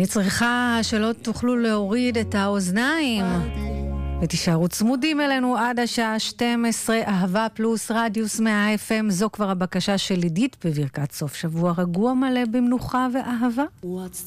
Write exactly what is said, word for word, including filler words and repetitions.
אני צריכה שלא תוכלו להוריד את האוזניים ותישארו צמודים אלינו עד השעה שתים עשרה. אהבה פלוס רדיוס מאה אף אם, זו כבר הבקשה של עידית בברכת סוף שבוע רגוע מלא במנוחה ואהבה.